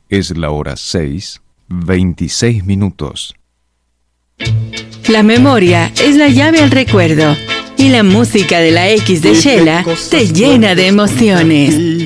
Es la hora 6:26. La memoria es la llave al recuerdo y la música de la X de Shela te llena de emociones.